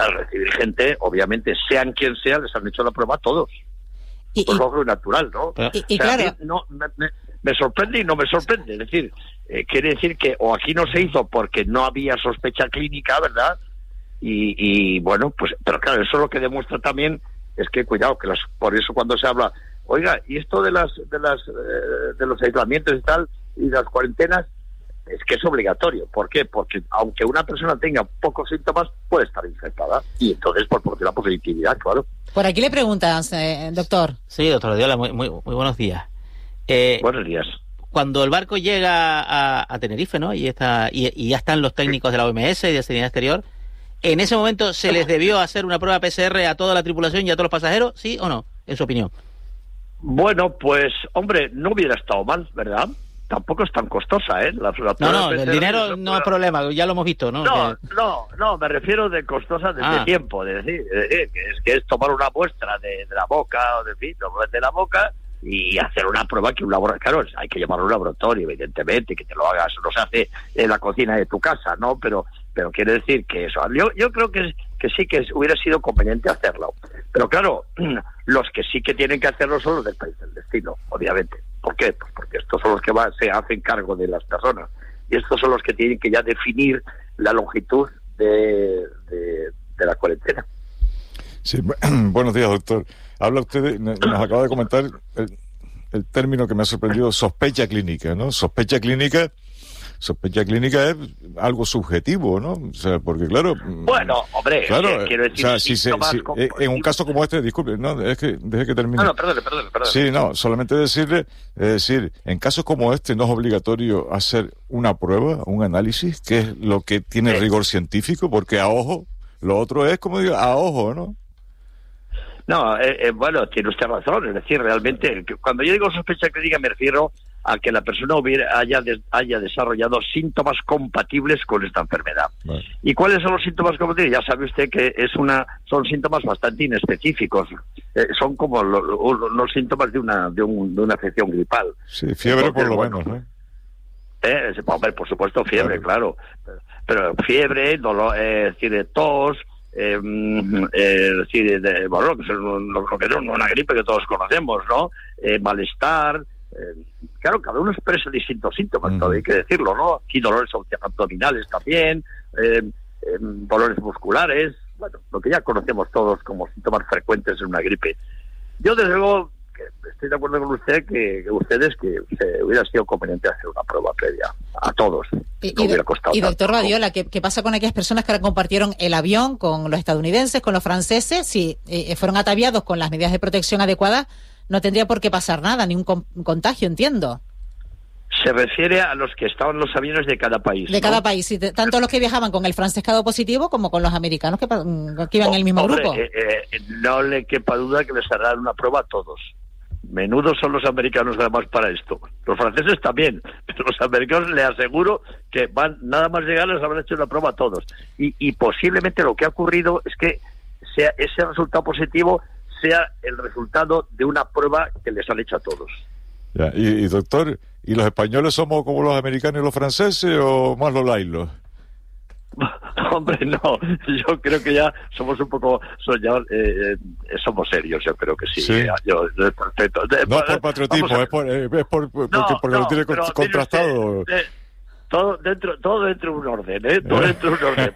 al recibir gente, obviamente, sean quien sea, les han hecho la prueba a todos. Pues es algo natural, ¿no? Y claro, no, me sorprende y no me sorprende. Es decir, quiere decir que o aquí no se hizo porque no había sospecha clínica, ¿verdad? Y bueno, pues, pero claro, eso lo que demuestra también es que, cuidado, que por eso cuando se habla, oiga, y esto de los aislamientos y tal, y las cuarentenas, es que es obligatorio. ¿Por qué? Porque aunque una persona tenga pocos síntomas, puede estar infectada. Y entonces, por la positividad, claro. Por aquí le preguntas, doctor. Sí, doctor Odiola, muy buenos días. Buenos días. Cuando el barco llega a Tenerife, ¿no? Y ya están los técnicos de la OMS y de Sanidad Exterior, ¿en ese momento se les debió hacer una prueba PCR a toda la tripulación y a todos los pasajeros? ¿Sí o no? En su opinión. Bueno, pues, hombre, no hubiera estado mal, ¿verdad? Tampoco es tan costosa, ¿eh? No, el dinero no es problema, ya lo hemos visto, ¿no? No, me refiero de costosa de tiempo, de decir, que es tomar una muestra de la boca, o de la boca, y hacer una prueba que un laboratorio, claro, hay que llevarlo a un laboratorio, evidentemente, que te lo hagas, no se hace en la cocina de tu casa, ¿no? Pero quiere decir que eso, yo creo que sí que hubiera sido conveniente hacerlo. Pero claro, los que sí que tienen que hacerlo son los del país del destino, obviamente. ¿Por qué? Pues porque estos son los que se hacen cargo de las personas. Y estos son los que tienen que ya definir la longitud de la cuarentena. Sí, buenos días, doctor. Habla usted, nos acaba de comentar el término que me ha sorprendido, sospecha clínica, ¿no? Sospecha clínica es algo subjetivo, ¿no? O sea, porque claro... Bueno, hombre, claro, quiero decir... O sea, en un caso como este, disculpe, no, es que deje que termine. No, perdón. Sí, no, solamente decirle, en casos como este no es obligatorio hacer una prueba, un análisis, que es lo que tiene rigor científico, porque a ojo, lo otro es, como digo, a ojo, ¿no? No, bueno, tiene usted razón, es decir, realmente, cuando yo digo sospecha clínica me refiero a que la persona haya desarrollado síntomas compatibles con esta enfermedad. Vale. ¿Y cuáles son los síntomas compatibles? Ya sabe usted que son síntomas bastante inespecíficos. Son como los síntomas de una afección gripal. Sí, fiebre. Entonces, por lo menos, ¿no? Hombre, por supuesto, fiebre, claro. Pero fiebre, dolor, tos... lo que es una gripe que todos conocemos, ¿no? Malestar, claro, cada uno expresa distintos síntomas, todo hay que decirlo, ¿no? Aquí dolores abdominales también, dolores musculares, bueno, lo que ya conocemos todos como síntomas frecuentes en una gripe. Yo desde luego estoy de acuerdo con usted que hubiera sido conveniente hacer una prueba previa a todos. No hubiera costado. Y doctor tanto. Badiola, ¿qué pasa con aquellas personas que ahora compartieron el avión con los estadounidenses, con los franceses? Si fueron ataviados con las medidas de protección adecuadas, no tendría por qué pasar nada, ni un contagio, entiendo. Se refiere a los que estaban en los aviones de cada país. De cada país, sí, tanto los que viajaban con el francescado positivo como con los americanos que iban en el mismo grupo. No le quepa duda que les harán una prueba a todos. Menudos son los americanos además para esto. Los franceses también, pero los americanos le aseguro que nada más llegar les habrán hecho una prueba a todos. Y posiblemente lo que ha ocurrido es que ese resultado positivo sea el resultado de una prueba que les han hecho a todos. Ya, y doctor, ¿y los españoles somos como los americanos y los franceses o más los lailos? Hombre, no, yo creo que ya somos un poco somos serios, yo creo que sí. Yo perfecto. No es por patriotismo, es porque lo tiene contrastado. Todo dentro de un orden, todo dentro de un orden.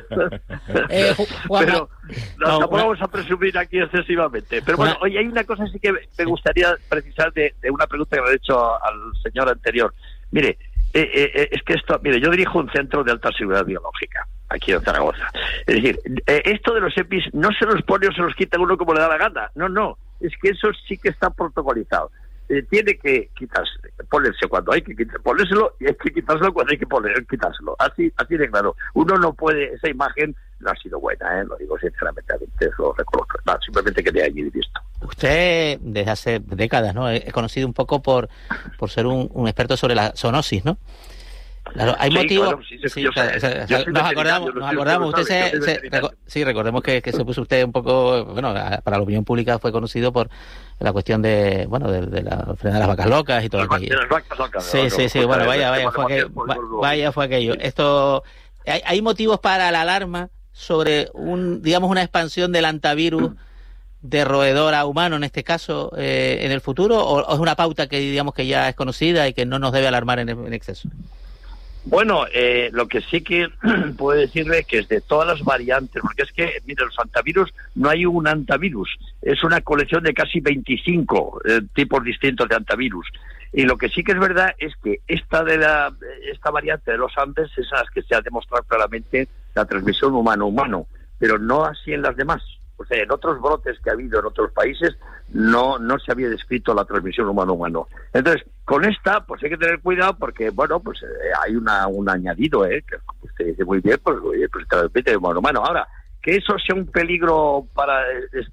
Pero no vamos a presumir aquí excesivamente. Pero bueno, oye, hay una cosa sí que me gustaría precisar de una pregunta que me ha hecho al señor anterior. Mire, es que yo dirijo un centro de alta seguridad biológica aquí en Zaragoza. Es decir, esto de los EPIs no se los pone o se los quita uno como le da la gana. No, es que eso sí que está protocolizado. Tiene que ponerse cuando hay que ponérselo y hay que quitárselo cuando hay que quitárselo. Así de claro. Uno no puede, esa imagen no ha sido buena, lo digo sinceramente, lo reconozco. No, simplemente quería allí visto. Usted desde hace décadas, ¿no? Es conocido un poco por ser un experto sobre la zoonosis, ¿no? Claro, hay motivos. Nos acordamos. Recordemos que se puso usted un poco, para la opinión pública fue conocido por la cuestión de la enfermedad de las vacas locas y todo aquello. Las vacas locas. Sí, bueno, vaya fue aquello. Esto, hay motivos para la alarma sobre una expansión del hantavirus de roedor a humano, en este caso, en el futuro, o es una pauta que digamos que ya es conocida y que no nos debe alarmar en exceso? Bueno, lo que sí que puedo decirle que es de todas las variantes, porque es que, mire, los hantavirus, no hay un hantavirus, es una colección de casi 25 tipos distintos de hantavirus. Y lo que sí que es verdad es que esta variante de los Andes es a las que se ha demostrado claramente la transmisión humano-humano, pero no así en las demás. O sea, en otros brotes que ha habido en otros países no se había descrito la transmisión humano-humano. Entonces, con esta, pues hay que tener cuidado porque, bueno, pues hay un añadido, que usted dice muy bien, pues transmite humano-humano. Ahora, que eso sea un peligro para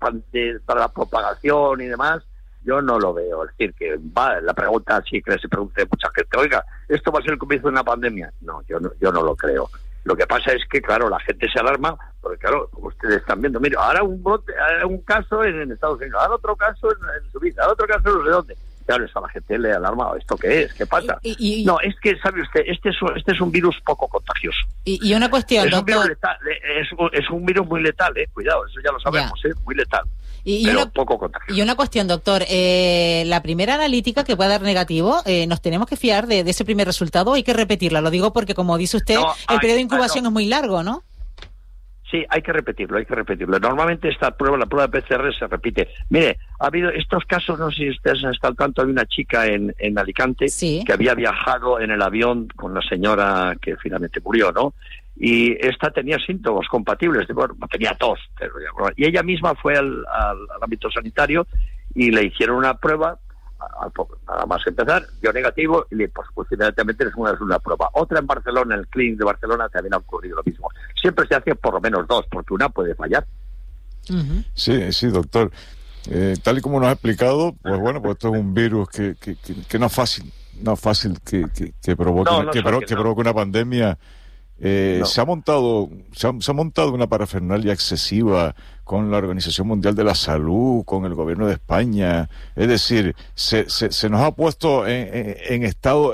la propagación y demás, yo no lo veo. Es decir, que la pregunta sí que se pregunta mucha gente, oiga, ¿esto va a ser el comienzo de una pandemia? No, yo no lo creo. Lo que pasa es que, claro, la gente se alarma, porque, claro, como ustedes están viendo, mira, ahora un caso en Estados Unidos, ahora otro caso en Suiza, ahora otro caso no sé dónde. Claro, eso a la gente le alarma. ¿Esto qué es? ¿Qué pasa? No, es que, ¿sabe usted? Este es un virus poco contagioso. Y una cuestión, doctor. Es un virus muy letal, cuidado, eso ya lo sabemos, muy letal. Pero poco contagioso. Y una cuestión, doctor. La primera analítica que pueda dar negativo, ¿nos tenemos que fiar de ese primer resultado o hay que repetirla? Lo digo porque, como dice usted, el periodo de incubación es muy largo, ¿no? Sí, hay que repetirlo. Normalmente la prueba de PCR se repite. Mire, ha habido estos casos, no sé si ustedes están al tanto, hay una chica en Alicante que había viajado en el avión con la señora que finalmente murió, ¿no? Y esta tenía síntomas compatibles, tenía tos, y ella misma fue al ámbito sanitario y le hicieron una prueba, nada más empezar, dio negativo y pues inmediatamente es una prueba. Otra en Barcelona, en el Clínic de Barcelona, también ha ocurrido lo mismo. Siempre se hace por lo menos dos, porque una puede fallar. Uh-huh. Sí, doctor. Tal y como nos ha explicado, pues bueno, pues esto es un virus que no es fácil que provoque una pandemia. Se ha montado una parafernalia excesiva con la Organización Mundial de la Salud, con el gobierno de España. Es decir, se nos ha puesto en estado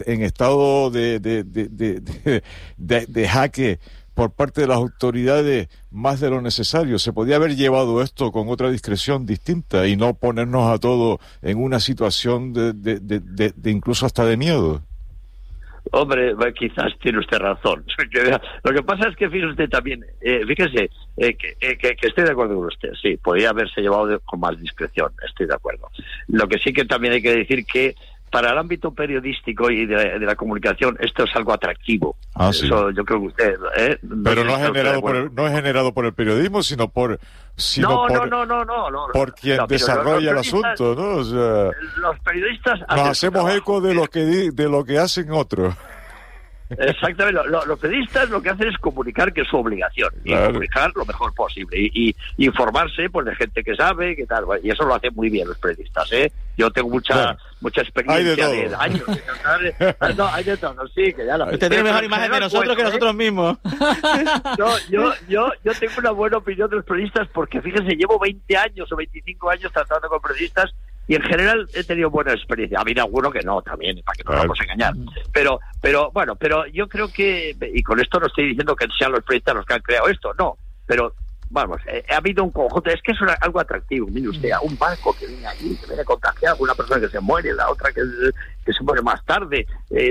de jaque por parte de las autoridades más de lo necesario. Se podía haber llevado esto con otra discreción distinta y no ponernos a todos en una situación de incluso hasta de miedo. Hombre, quizás tiene usted razón. Lo que pasa es que fíjese usted también, fíjese, que estoy de acuerdo con usted, sí, podría haberse llevado con más discreción, estoy de acuerdo. Lo que sí que también hay que decir que para el ámbito periodístico y de la comunicación esto es algo atractivo. Sí. Eso yo creo que usted... Pero no es generado por el periodismo, sino por quien desarrolla el asunto, ¿no? O sea, los periodistas nos hacemos eco de lo que hacen otros. Exactamente, los periodistas lo que hacen es comunicar, que es su obligación, y comunicar lo mejor posible y informarse pues de gente que sabe, que tal, y eso lo hacen muy bien los periodistas, Yo tengo mucha experiencia de años. No, hay de todo, sí, que ya lo... Usted tiene mejor imagen de nosotros que nosotros mismos. No, yo tengo una buena opinión de los periodistas porque, fíjense, llevo 20 años o 25 años tratando con periodistas y en general he tenido buena experiencia. Ha habido alguno que no, también, para que no nos vamos a engañar. Pero yo creo que, y con esto no estoy diciendo que sean los periodistas los que han creado esto, no, pero vamos, ha habido un conjunto, es que es algo atractivo. Mire usted, a un barco que viene aquí, que viene contagiado, una persona que se muere, la otra que se muere más tarde.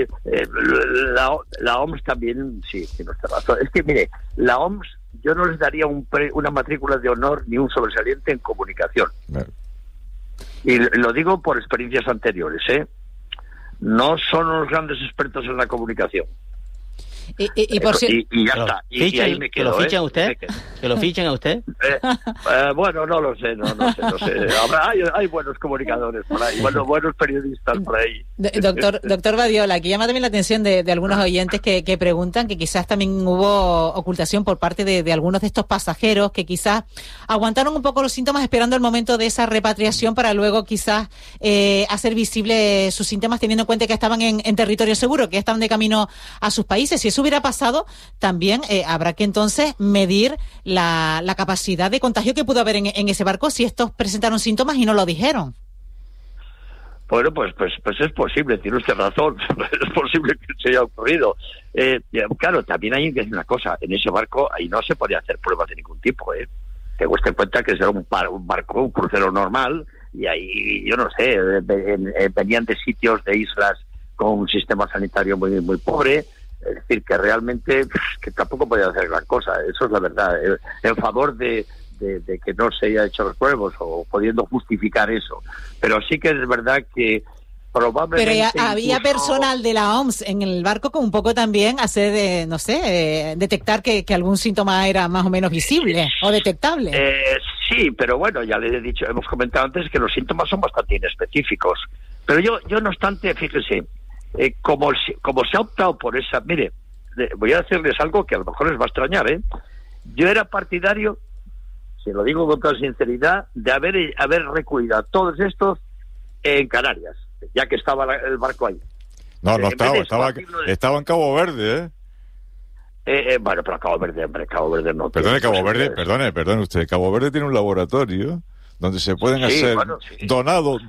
La OMS también, sí, tiene usted razón. Es que, mire, la OMS, yo no les daría una matrícula de honor ni un sobresaliente en comunicación. Y lo digo por experiencias anteriores, No son los grandes expertos en la comunicación. Y por si... y ya está. Y ahí me quedo, ¿Que lo fichan usted? ¿Que lo fichan a usted? Bueno, no lo sé, no sé. Hay buenos comunicadores por ahí, buenos periodistas por ahí. Doctor Badiola, aquí llama también la atención de algunos oyentes que preguntan que quizás también hubo ocultación por parte de algunos de estos pasajeros que quizás aguantaron un poco los síntomas esperando el momento de esa repatriación para luego quizás hacer visibles sus síntomas, teniendo en cuenta que estaban en territorio seguro, que estaban de camino a sus países. Si eso hubiera pasado, también habrá que entonces medir la capacidad de contagio que pudo haber en ese barco si estos presentaron síntomas y no lo dijeron. Bueno, pues es posible, tiene usted razón, es posible que se haya ocurrido. Claro, también hay que decir una cosa, en ese barco ahí no se podía hacer pruebas de ningún tipo, Tengo usted en cuenta que era un barco, un crucero normal, y ahí, yo no sé, venían de sitios, de islas con un sistema sanitario muy, muy pobre, es decir, que realmente que tampoco podía hacer gran cosa, eso es la verdad, en favor de que no se haya hecho los pruebas o pudiendo justificar eso. Pero sí que es verdad que probablemente... Pero ya había personal de la OMS en el barco con un poco también hacer, no sé, detectar que algún síntoma era más o menos visible o detectable. Sí, pero bueno, ya le he dicho, hemos comentado antes que los síntomas son bastante inespecíficos. Pero yo no obstante, fíjese, como se ha optado por esa... Mire, voy a decirles algo que a lo mejor les va a extrañar, Yo era partidario, se lo digo con toda sinceridad, de haber recluido a todos estos en Canarias, ya que estaba el barco ahí. No estaba en Cabo Verde, bueno, pero Cabo Verde no. Perdone, perdone usted, Cabo Verde tiene un laboratorio donde se pueden hacer donado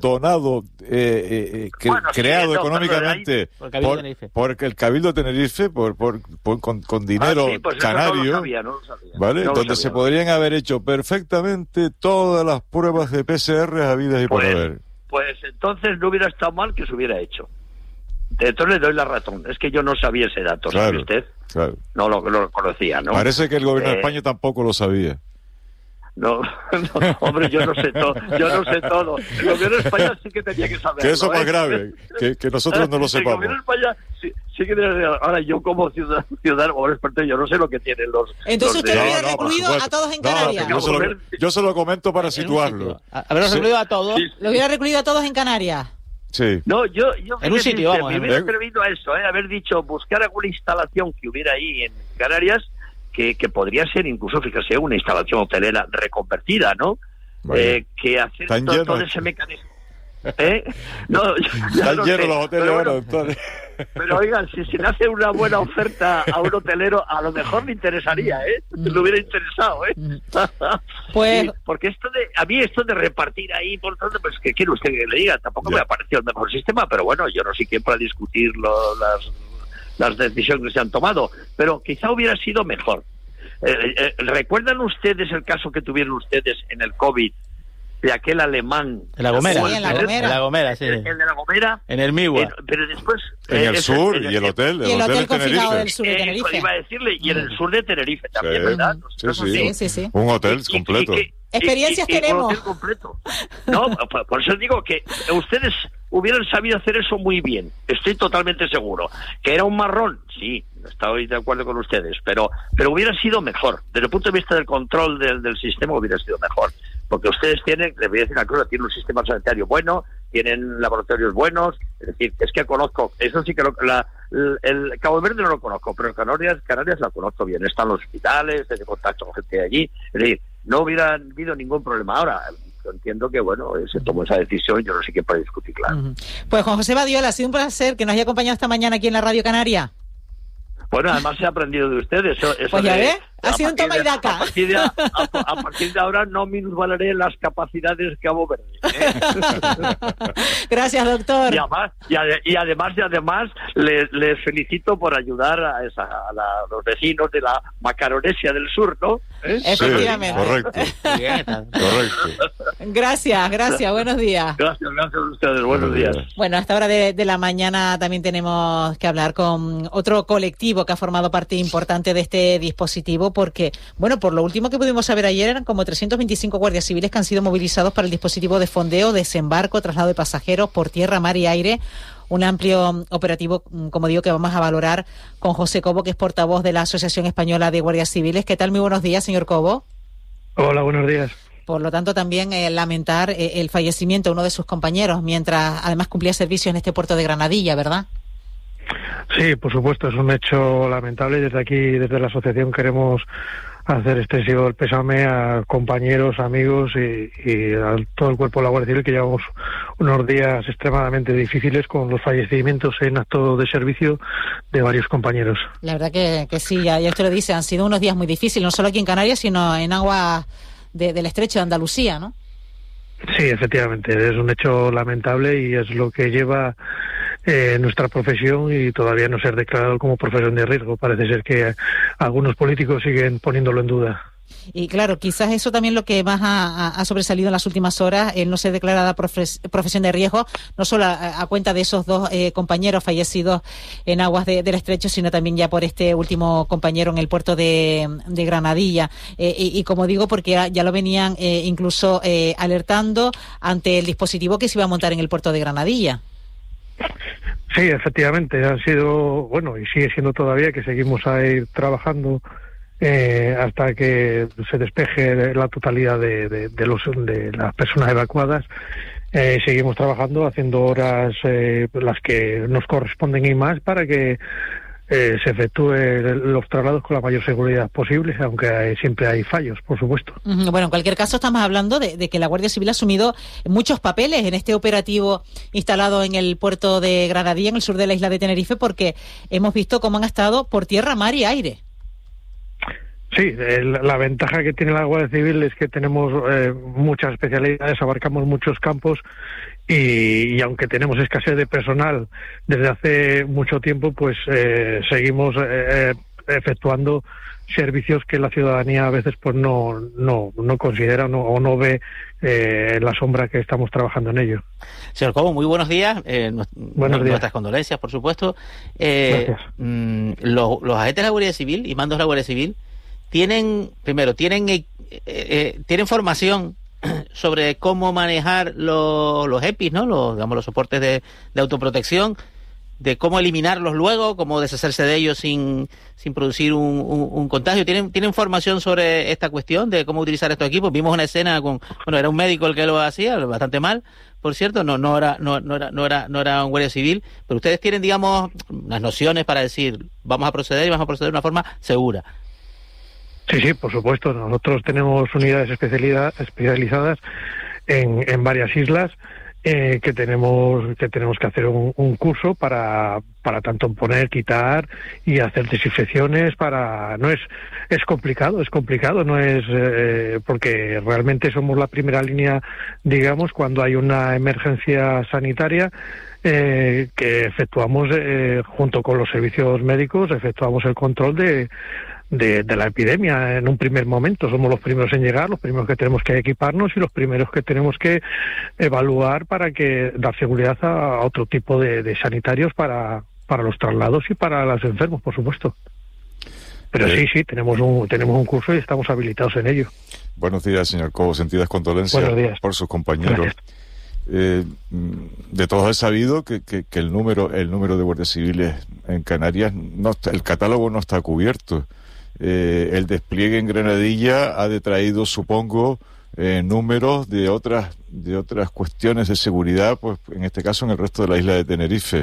creado económicamente por el Cabildo de Tenerife, con dinero canario, no lo sabía, ¿vale? Donde se podrían haber hecho perfectamente todas las pruebas de PCR habidas y por haber. Pues entonces no hubiera estado mal que se hubiera hecho. Entonces le doy la razón. Es que yo no sabía ese dato, ¿sabe usted? Claro. No lo conocía, ¿no? Parece que el gobierno de España tampoco lo sabía. No, hombre, yo no sé todo. El gobierno de España sí que tenía que saberlo. Que eso es más grave, que nosotros no lo sepamos. El gobierno de España sí que tiene. Ahora, yo como ciudadano o experto, yo no sé lo que tienen los... Entonces usted hubiera recluido a todos en Canarias. Yo se lo comento para situarlo. ¿Haberlos recluido a todos? Sí. ¿Lo hubiera recluido a todos en Canarias? Sí. No, yo en un sitio, vamos. Me hubiera atrevido a eso, haber dicho, buscar alguna instalación que hubiera ahí en Canarias, que podría ser incluso, fíjese, una instalación hotelera reconvertida, ¿no? Que hacer todo ese mecanismo. No, están llenos los hoteles ahora, doctor. Pero oigan, si se le hace una buena oferta a un hotelero, a lo mejor le interesaría, le hubiera interesado, Pues... Sí, porque a mí esto de repartir ahí, por tanto, pues que quiere usted que le diga, tampoco me ha parecido el mejor sistema, pero bueno, yo no sé quién para discutir las decisiones que se han tomado, pero quizá hubiera sido mejor. ¿Recuerdan ustedes el caso que tuvieron ustedes en el COVID de aquel alemán? En La Gomera. Sí, en La Gomera. En La Gomera, sí. El de La Gomera. En el Migua. Pero después... En el sur, y el hotel. Y el hotel confinado del Tenerife. sur de Tenerife. Iba a decirle, y en el sur de Tenerife también, ¿verdad? Sí. Un hotel completo. Experiencias tenemos. Un hotel completo. No, por eso digo que ustedes hubieran sabido hacer eso muy bien. Estoy totalmente seguro. ¿Que era un marrón? Sí, estoy de acuerdo con ustedes. Pero hubiera sido mejor. Desde el punto de vista del control del sistema hubiera sido mejor. Porque ustedes les voy a decir una cosa, tienen un sistema sanitario bueno, tienen laboratorios buenos, es decir, es que conozco, eso sí que el Cabo Verde no lo conozco, pero Canarias la conozco bien, están los hospitales, tengo contacto con gente de allí, es decir, no hubiera habido ningún problema. Ahora, yo entiendo que, bueno, se tomó esa decisión, yo no sé quién puede discutirla. Pues Juan José Badiola, ha sido un placer que nos haya acompañado esta mañana aquí en la Radio Canaria. Bueno, además se ha aprendido de ustedes. Eso pues ya ves, ha sido un toma y daca. A partir de ahora no minusvalaré las capacidades que Cabo Verde. Gracias, doctor. Y además les felicito por ayudar a los vecinos de la Macaronesia del Sur, ¿no? Efectivamente. Sí, correcto. Gracias, buenos días. Gracias a ustedes, buenos días. Bueno, a esta hora de la mañana también tenemos que hablar con otro colectivo que ha formado parte importante de este dispositivo, porque, bueno, por lo último que pudimos saber ayer, eran como 325 guardias civiles que han sido movilizados para el dispositivo de fondeo, desembarco, traslado de pasajeros por tierra, mar y aire. Un amplio operativo, como digo, que vamos a valorar con José Cobo, que es portavoz de la Asociación Española de Guardias Civiles. ¿Qué tal? Muy buenos días, señor Cobo. Hola, buenos días. Por lo tanto, también lamentar el fallecimiento de uno de sus compañeros, mientras además cumplía servicio en este puerto de Granadilla, ¿verdad? Sí, por supuesto, es un hecho lamentable y desde aquí, desde la asociación, queremos hacer extensivo el pésame a compañeros, amigos y a todo el cuerpo de la Guardia Civil, que llevamos unos días extremadamente difíciles con los fallecimientos en acto de servicio de varios compañeros. La verdad que sí, ya usted lo dice, han sido unos días muy difíciles, no solo aquí en Canarias, sino en aguas del estrecho de Andalucía, ¿no? Sí, efectivamente, es un hecho lamentable y es lo que lleva nuestra profesión y todavía no ser declarado como profesión de riesgo. Parece ser que algunos políticos siguen poniéndolo en duda. Y claro, quizás eso también lo que más ha sobresalido en las últimas horas, el no ser declarada profesión de riesgo, no solo a cuenta de esos dos compañeros fallecidos en aguas del Estrecho, sino también ya por este último compañero en el puerto de Granadilla. Y como digo, porque ya lo venían incluso alertando ante el dispositivo que se iba a montar en el puerto de Granadilla. Sí, efectivamente, ha sido, bueno, y sigue siendo todavía, que seguimos ahí trabajando hasta que se despeje la totalidad de las personas evacuadas. Seguimos trabajando, haciendo horas las que nos corresponden y más para que se efectúen los traslados con la mayor seguridad posible, aunque siempre hay fallos, por supuesto. Bueno, en cualquier caso estamos hablando de que la Guardia Civil ha asumido muchos papeles en este operativo instalado en el puerto de Granadilla, en el sur de la isla de Tenerife, porque hemos visto cómo han estado por tierra, mar y aire. Sí, la ventaja que tiene la Guardia Civil es que tenemos muchas especialidades, abarcamos muchos campos y aunque tenemos escasez de personal desde hace mucho tiempo, pues seguimos efectuando servicios que la ciudadanía a veces pues no considera o no ve la sombra que estamos trabajando en ello. Señor Cobo, muy buenos días. Buenos días. Nuestras condolencias, por supuesto. Gracias. Los agentes de la Guardia Civil y mandos de la Guardia Civil tienen formación sobre cómo manejar los EPIs, ¿no? Los soportes de autoprotección, de cómo eliminarlos luego, cómo deshacerse de ellos sin producir un contagio. ¿Tienen formación sobre esta cuestión de cómo utilizar estos equipos? Vimos una escena era un médico el que lo hacía, bastante mal, por cierto, no era un guardia civil, pero ustedes tienen, digamos, unas nociones para decir, vamos a proceder de una forma segura. Sí, por supuesto. Nosotros tenemos unidades especializadas en varias islas que tenemos que hacer un curso para tanto poner, quitar y hacer desinfecciones. Es complicado, no es porque realmente somos la primera línea, digamos, cuando hay una emergencia sanitaria. Que efectuamos junto con los servicios médicos, efectuamos el control de la epidemia en un primer momento. Somos los primeros en llegar, los primeros que tenemos que equiparnos y los primeros que tenemos que evaluar para dar seguridad a otro tipo de sanitarios para los traslados y para los enfermos, por supuesto. Pero sí, tenemos un curso y estamos habilitados en ello. Buenos días, señor Cobo. Sentidas condolencias por sus compañeros. Gracias. De todos he sabido que el número de guardias civiles en Canarias, el catálogo no está cubierto. El despliegue en Granadilla ha detraído, supongo, números de otras cuestiones de seguridad, pues en este caso en el resto de la isla de Tenerife.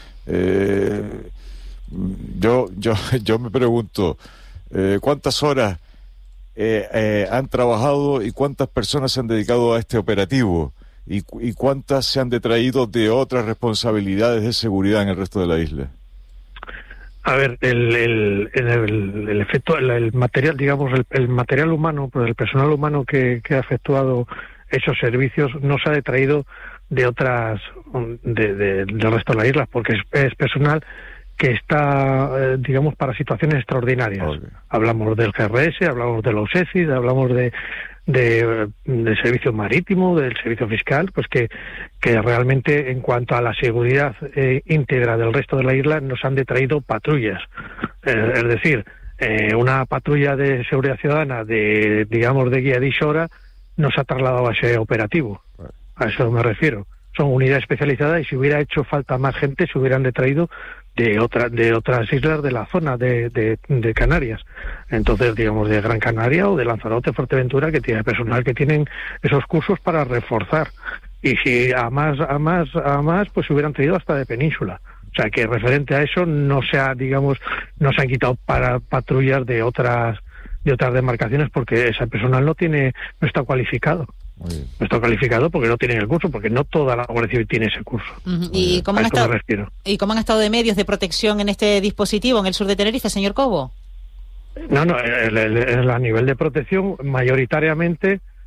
Yo me pregunto, ¿cuántas horas han trabajado y cuántas personas se han dedicado a este operativo? ¿Y cuántas se han detraído de otras responsabilidades de seguridad en el resto de la isla? A ver, el efecto, el material, digamos, el material humano, pues el personal humano que ha efectuado esos servicios no se ha detraído de otras, del resto de la isla, porque es personal que está, digamos, para situaciones extraordinarias. Okay. Hablamos del GRS, hablamos de los ECID, hablamos del servicio marítimo, del servicio fiscal, pues que realmente en cuanto a la seguridad íntegra del resto de la isla nos han detraído patrullas. Es decir, una patrulla de seguridad ciudadana de guía de Ishora nos ha trasladado a ese operativo. A eso me refiero. Son unidades especializadas y si hubiera hecho falta más gente se hubieran detraído de otras islas de la zona de Canarias. Entonces, digamos, de Gran Canaria o de Lanzarote, Fuerteventura, que tiene personal que tienen esos cursos para reforzar. Y si a más, pues se hubieran traído hasta de Península. O sea, que referente a eso no se han quitado para patrullas de otras demarcaciones porque ese personal no está cualificado. No está calificado porque no tienen el curso, porque no toda la Guardia Civil tiene ese curso. ¿Y cómo han estado de medios de protección en este dispositivo en el sur de Tenerife, señor Cobo? No, a nivel de protección, mayoritariamente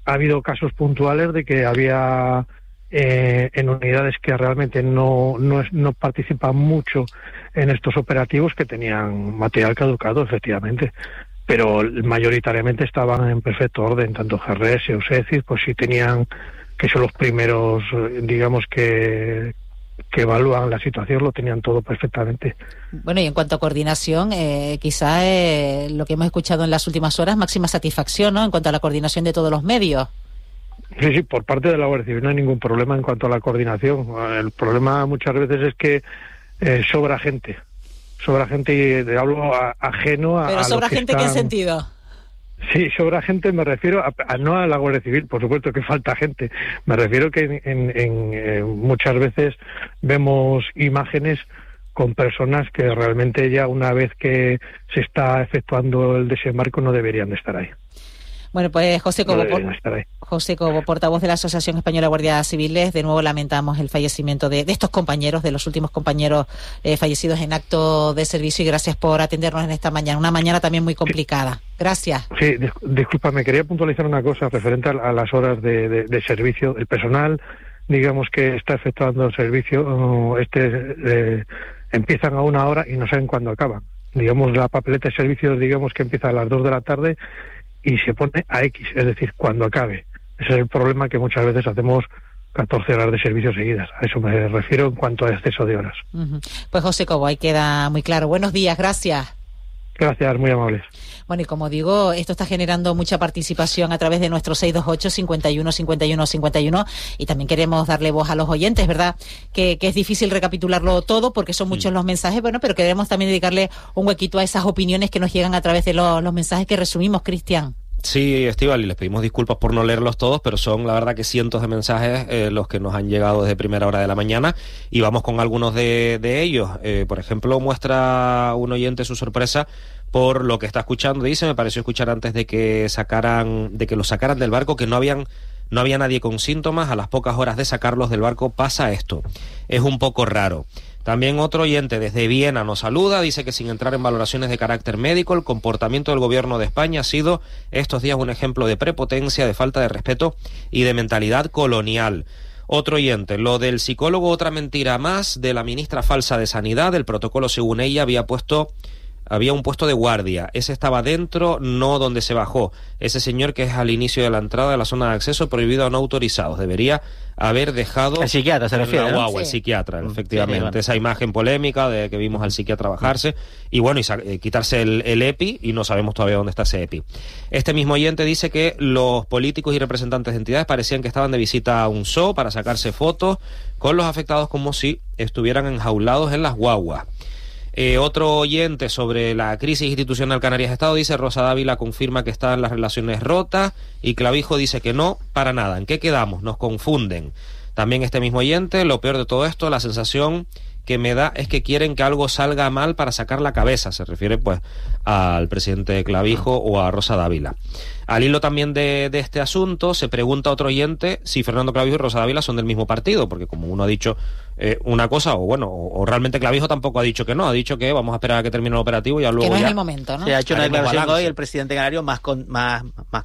ha habido casos puntuales de que había en unidades que realmente no participan mucho en estos operativos, que tenían material caducado, efectivamente, pero mayoritariamente estaban en perfecto orden, tanto GRS o SECIS, pues sí tenían, que son los primeros, digamos, que evalúan la situación, lo tenían todo perfectamente. Bueno, y en cuanto a coordinación, quizá lo que hemos escuchado en las últimas horas, máxima satisfacción, ¿no?, en cuanto a la coordinación de todos los medios. Sí, por parte de la Guardia Civil no hay ningún problema en cuanto a la coordinación. El problema muchas veces es que sobra gente y hablo ajeno a... ¿Pero sobra gente en qué sentido? Sí, sobra gente, me refiero no a la Guardia Civil, por supuesto que falta gente, me refiero que en muchas veces vemos imágenes con personas que realmente ya una vez que se está efectuando el desembarco no deberían de estar ahí. Bueno, pues José Cobo, portavoz de la Asociación Española de Guardias Civiles, de nuevo lamentamos el fallecimiento de estos compañeros, de los últimos compañeros fallecidos en acto de servicio, y gracias por atendernos en esta mañana, una mañana también muy complicada. Gracias. Sí, discúlpame, quería puntualizar una cosa referente a las horas de servicio. El personal, digamos, que está efectuando el servicio, empiezan a 1 hora y no saben cuándo acaban. Digamos, la papeleta de servicios, digamos, que empieza a las 2 de la tarde y se pone a X, es decir, cuando acabe. Ese es el problema, que muchas veces hacemos 14 horas de servicio seguidas. A eso me refiero en cuanto a exceso de horas. Uh-huh. Pues José Cobo, ahí queda muy claro. Buenos días, gracias. Gracias, muy amables. Bueno, y como digo, esto está generando mucha participación a través de nuestro 628-51-51-51, y también queremos darle voz a los oyentes, ¿verdad? Que es difícil recapitularlo todo porque son muchos los mensajes, bueno, pero queremos también dedicarle un huequito a esas opiniones que nos llegan a través de los mensajes que resumimos, Cristian. Sí, Estíbal, y les pedimos disculpas por no leerlos todos, pero son la verdad que cientos de mensajes los que nos han llegado desde primera hora de la mañana, y vamos con algunos de ellos. Por ejemplo, muestra un oyente su sorpresa por lo que está escuchando. Dice: me pareció escuchar antes de que los sacaran del barco que no había nadie con síntomas. A las pocas horas de sacarlos del barco pasa esto. Es un poco raro. También otro oyente desde Viena nos saluda, dice que sin entrar en valoraciones de carácter médico, el comportamiento del gobierno de España ha sido estos días un ejemplo de prepotencia, de falta de respeto y de mentalidad colonial. Otro oyente: lo del psicólogo, otra mentira más de la ministra falsa de Sanidad. El protocolo, según ella, había un puesto de guardia. Ese estaba dentro, no donde se bajó. Ese señor, que es al inicio de la entrada de la zona de acceso, prohibido a no autorizados. Debería haber dejado... El psiquiatra se refiere, ¿no? Sí. El psiquiatra, efectivamente. Sí, bueno. Esa imagen polémica de que vimos al psiquiatra bajarse. Y bueno, quitarse el EPI, y no sabemos todavía dónde está ese EPI. Este mismo oyente dice que los políticos y representantes de entidades parecían que estaban de visita a un zoo para sacarse fotos con los afectados como si estuvieran enjaulados en las guaguas. Otro oyente sobre la crisis institucional Canarias-Estado dice: Rosa Dávila confirma que están las relaciones rotas, y Clavijo dice que no, para nada. ¿En qué quedamos? Nos confunden. También este mismo oyente: lo peor de todo esto, la sensación que me da es que quieren que algo salga mal para sacar la cabeza. Se refiere pues al presidente Clavijo o a Rosa Dávila. Al hilo también de este asunto, se pregunta otro oyente si Fernando Clavijo y Rosa Dávila son del mismo partido, porque como uno ha dicho una cosa, o realmente Clavijo tampoco ha dicho que no, ha dicho que vamos a esperar a que termine el operativo y ya luego que no ya... es el momento, ¿no? Se ha hecho una declaración hoy el presidente canario más contenida,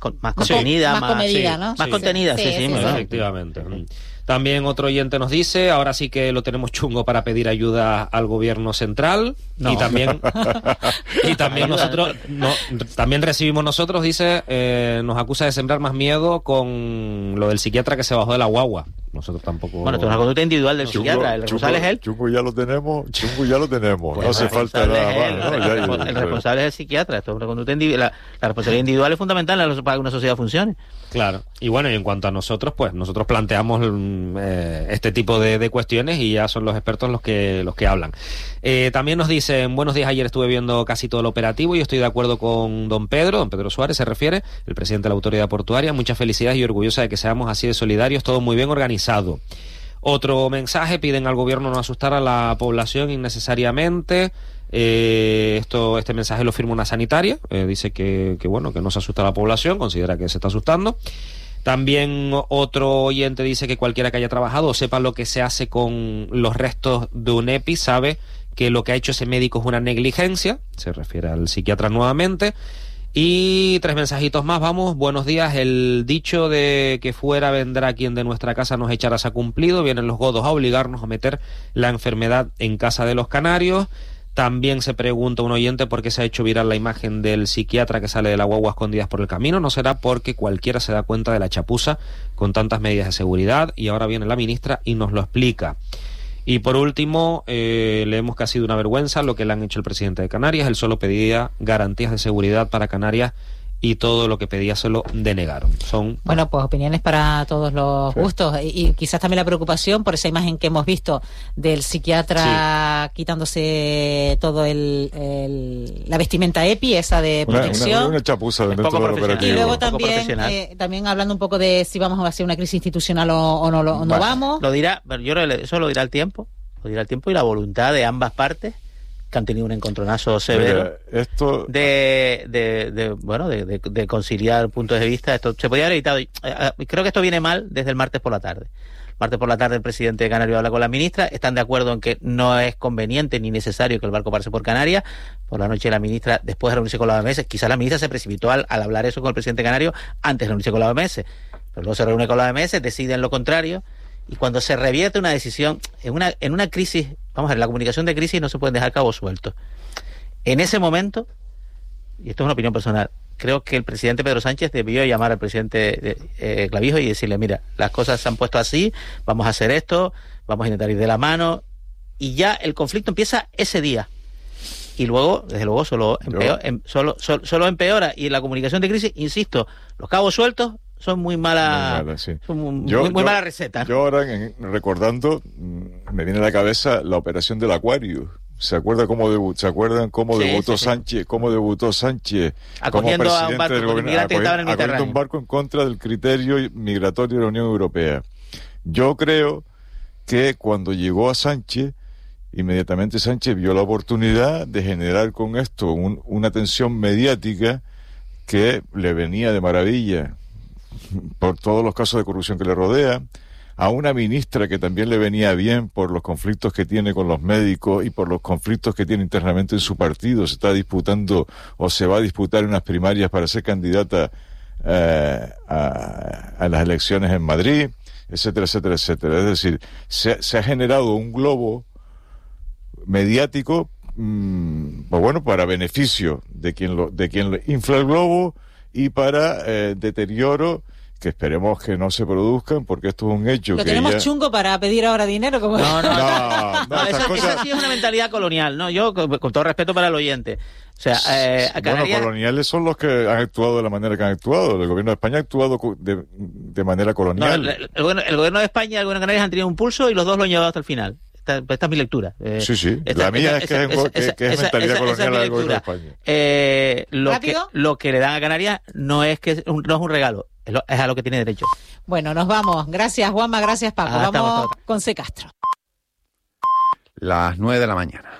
más comedida, ¿no? Más contenida, sí, efectivamente. También otro oyente nos dice: ahora sí que lo tenemos chungo para pedir ayuda al gobierno central. No. Y también nosotros también recibimos nosotros, dice, nos acusa de sembrar más miedo con lo del psiquiatra que se bajó de la guagua. Nosotros tampoco... Bueno, esto es una conducta individual del psiquiatra. El responsable es él. Chungo ya lo tenemos. Pues no hace falta nada más. El responsable es el psiquiatra. Esto es una conducta individual. La responsabilidad individual es fundamental para que una sociedad funcione. Claro. Y bueno, y en cuanto a nosotros, pues nosotros planteamos este tipo de cuestiones y ya son los expertos los que hablan. También nos dicen: buenos días, ayer estuve viendo casi todo el operativo y estoy de acuerdo con don Pedro Suárez se refiere, el presidente de la autoridad portuaria. Muchas felicidades y orgullosa de que seamos así de solidarios, todo muy bien organizado. Otro mensaje: piden al gobierno no asustar a la población innecesariamente. Este mensaje lo firma una sanitaria, dice que no se asusta a la población, considera que se está asustando. También otro oyente dice que cualquiera que haya trabajado o sepa lo que se hace con los restos de un EPI sabe que lo que ha hecho ese médico es una negligencia, se refiere al psiquiatra nuevamente. Y 3 mensajitos más, vamos. Buenos días. El dicho de que fuera vendrá quien de nuestra casa nos echará se ha cumplido. Vienen los godos a obligarnos a meter la enfermedad en casa de los canarios. También se pregunta un oyente por qué se ha hecho viral la imagen del psiquiatra que sale de la guagua escondidas por el camino. ¿No será porque cualquiera se da cuenta de la chapuza con tantas medidas de seguridad? Y ahora viene la ministra y nos lo explica. Y por último, leemos que ha sido una vergüenza lo que le han hecho el presidente de Canarias. Él solo pedía garantías de seguridad para Canarias y todo lo que pedía se lo denegaron. Bueno, pues opiniones para todos los gustos y quizás también la preocupación por esa imagen que hemos visto del psiquiatra quitándose todo la vestimenta EPI, esa de protección. Una chapuza dentro del operativo. Y luego también hablando un poco de si vamos a hacer una crisis institucional o no vamos. Lo dirá, eso lo dirá el tiempo. Lo dirá el tiempo y la voluntad de ambas partes, que han tenido un encontronazo severo. Mira, esto de conciliar puntos de vista. Esto se podría haber evitado. Creo que esto viene mal desde el martes por la tarde. Martes por la tarde el presidente de Canarias habla con la ministra, están de acuerdo en que no es conveniente ni necesario que el barco pase por Canarias. Por la noche la ministra, después de reunirse con la OMS, quizá la ministra se precipitó al hablar eso con el presidente canario antes de reunirse con la OMS, pero luego se reúne con la OMS, deciden lo contrario. Y cuando se revierte una decisión en una crisis, vamos a ver, la comunicación de crisis no se pueden dejar cabos sueltos. En ese momento, y esto es una opinión personal, creo que el presidente Pedro Sánchez debió llamar al presidente Clavijo y decirle, mira, las cosas se han puesto así, vamos a hacer esto, vamos a intentar ir de la mano, y ya el conflicto empieza ese día. Y luego, desde luego, solo empeora. Y en la comunicación de crisis, insisto, los cabos sueltos son muy mala receta. Yo ahora, recordando, me viene a la cabeza la operación del Aquarius. ¿Se acuerdan cómo debutó Sánchez? ¿Cómo debutó Sánchez acogiendo como a un barco del gobierno? Acogiendo un barco en contra del criterio migratorio de la Unión Europea. Yo creo que cuando llegó a Sánchez, inmediatamente Sánchez vio la oportunidad de generar con esto una tensión mediática que le venía de maravilla por todos los casos de corrupción que le rodea, a una ministra que también le venía bien por los conflictos que tiene con los médicos y por los conflictos que tiene internamente en su partido. Se está disputando o se va a disputar unas primarias para ser candidata a las elecciones en Madrid, etcétera, etcétera, etcétera. Es decir, se ha generado un globo mediático para beneficio de quien infla el globo y para deterioro que esperemos que no se produzcan, porque esto es un hecho. ¿Lo tenemos chungo para pedir ahora dinero? Como... No, esa sí es una mentalidad colonial, ¿no? Yo, con todo respeto para el oyente. O sea, Canarias... coloniales son los que han actuado de la manera que han actuado. El gobierno de España ha actuado de manera colonial. El gobierno de España y el gobierno de Canarias han tenido un pulso y los dos lo han llevado hasta el final. Esta es mi lectura. La mía es mentalidad colonial al gobierno de España. Lo que le dan a Canarias no es un regalo, es a lo que tiene derecho. Bueno, nos vamos. Gracias, Juanma, gracias, Paco. Vamos con C. Castro. Las 9 de la mañana.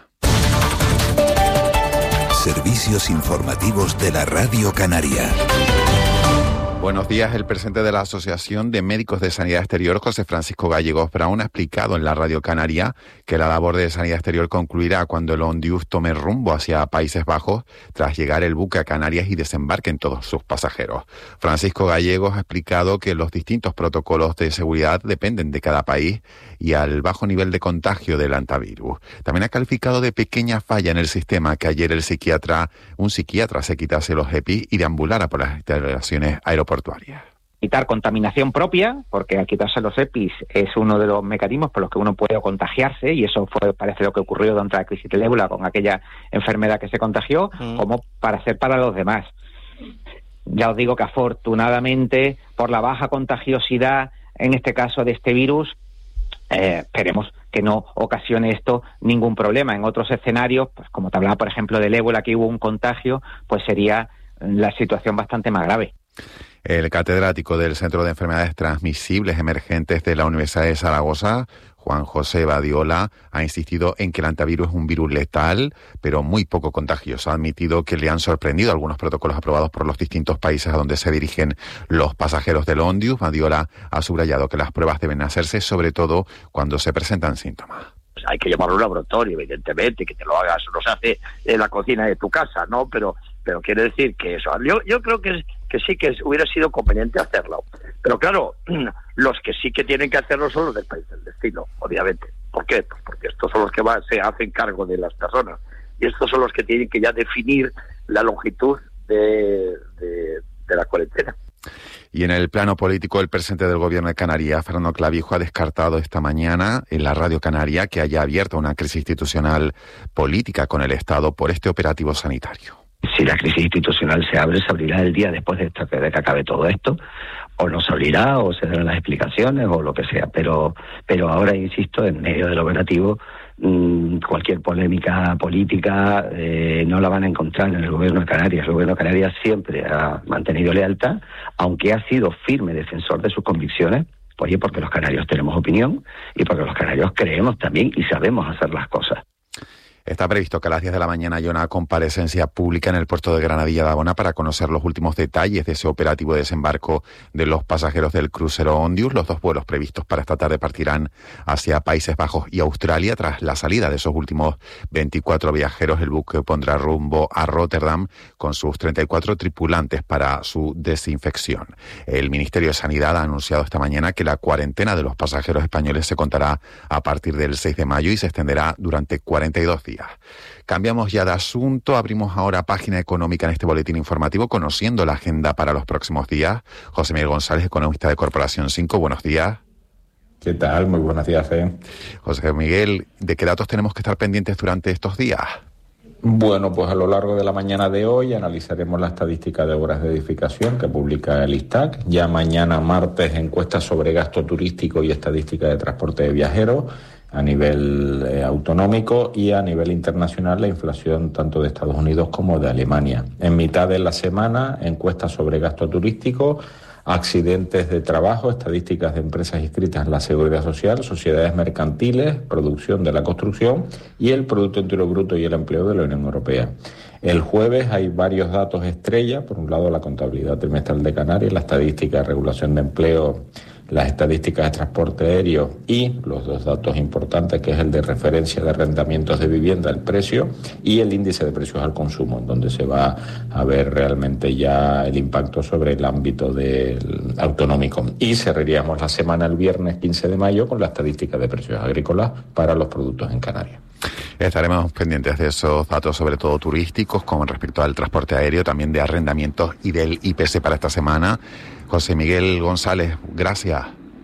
Servicios informativos de la Radio Canaria. Buenos días. El presidente de la Asociación de Médicos de Sanidad Exterior, José Francisco Gallegos Brown, ha explicado en la Radio Canaria que la labor de sanidad exterior concluirá cuando el Ondius tome rumbo hacia Países Bajos tras llegar el buque a Canarias y desembarquen todos sus pasajeros. Francisco Gallegos ha explicado que los distintos protocolos de seguridad dependen de cada país y al bajo nivel de contagio del hantavirus. También ha calificado de pequeña falla en el sistema que ayer un psiquiatra se quitase los EPI y deambulara por las instalaciones aeroportuarias. Evitar contaminación propia, porque al quitarse los EPIs es uno de los mecanismos por los que uno puede contagiarse, y eso parece lo que ocurrió durante la crisis del ébola con aquella enfermedad que se contagió, como para los demás. Ya os digo que afortunadamente, por la baja contagiosidad, en este caso de este virus, esperemos que no ocasione esto ningún problema. En otros escenarios, pues como te hablaba, por ejemplo, del ébola, que hubo un contagio, pues sería la situación bastante más grave. El catedrático del Centro de Enfermedades Transmisibles Emergentes de la Universidad de Zaragoza, Juan José Badiola, ha insistido en que el hantavirus es un virus letal, pero muy poco contagioso. Ha admitido que le han sorprendido algunos protocolos aprobados por los distintos países a donde se dirigen los pasajeros del Ondius. Badiola ha subrayado que las pruebas deben hacerse sobre todo cuando se presentan síntomas. Hay que llamarlo a un laboratorio, evidentemente, que te lo hagas, no se hace en la cocina de tu casa, ¿no? Pero pero quiere decir que eso, yo creo que sí que hubiera sido conveniente hacerlo, pero claro, los que sí que tienen que hacerlo son los del país del destino, obviamente. ¿Por qué? Pues porque estos son los que se hacen cargo de las personas, y estos son los que tienen que ya definir la longitud de la cuarentena. Y en el plano político, el presidente del Gobierno de Canarias, Fernando Clavijo, ha descartado esta mañana en la Radio Canaria que haya abierto una crisis institucional política con el Estado por este operativo sanitario. Si la crisis institucional se abrirá el día después de que acabe todo esto, o no se abrirá, o se darán las explicaciones, o lo que sea. Pero ahora, insisto, en medio del operativo, cualquier polémica política no la van a encontrar en el Gobierno de Canarias. El Gobierno de Canarias siempre ha mantenido lealtad, aunque ha sido firme defensor de sus convicciones, porque los canarios tenemos opinión y porque los canarios creemos también y sabemos hacer las cosas. Está previsto que a las 10 de la mañana haya una comparecencia pública en el puerto de Granadilla de Abona para conocer los últimos detalles de ese operativo de desembarco de los pasajeros del crucero Ondius. Los 2 vuelos previstos para esta tarde partirán hacia Países Bajos y Australia. Tras la salida de esos últimos 24 viajeros, el buque pondrá rumbo a Rotterdam con sus 34 tripulantes para su desinfección. El Ministerio de Sanidad ha anunciado esta mañana que la cuarentena de los pasajeros españoles se contará a partir del 6 de mayo y se extenderá durante 42 días. Cambiamos ya de asunto, abrimos ahora página económica en este boletín informativo conociendo la agenda para los próximos días. José Miguel González, economista de Corporación 5, buenos días. ¿Qué tal? Muy buenos días, Fe. José Miguel, ¿de qué datos tenemos que estar pendientes durante estos días? Bueno, pues a lo largo de la mañana de hoy analizaremos la estadística de obras de edificación que publica el ISTAC. Ya mañana martes, encuestas sobre gasto turístico y estadística de transporte de viajeros a nivel autonómico, y a nivel internacional la inflación tanto de Estados Unidos como de Alemania. En mitad de la semana, encuestas sobre gasto turístico, accidentes de trabajo, estadísticas de empresas inscritas en la Seguridad Social, sociedades mercantiles, producción de la construcción y el Producto Interior Bruto y el empleo de la Unión Europea. El jueves hay varios datos estrella, por un lado la contabilidad trimestral de Canarias, la estadística de regulación de empleo, las estadísticas de transporte aéreo y los 2 datos importantes, que es el de referencia de arrendamientos de vivienda, el precio, y el índice de precios al consumo, en donde se va a ver realmente ya el impacto sobre el ámbito del autonómico. Y cerraríamos la semana el viernes 15 de mayo con la estadística de precios agrícolas para los productos en Canarias. Estaremos pendientes de esos datos, sobre todo turísticos, con respecto al transporte aéreo, también de arrendamientos y del IPC para esta semana. José Miguel González, gracias.